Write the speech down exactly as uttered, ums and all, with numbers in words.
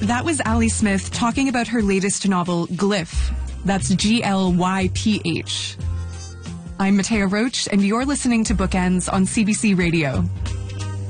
That was Ali Smith talking about her latest novel, Glyph. That's G L Y P H. I'm Matea Roach, and you're listening to Bookends on C B C Radio.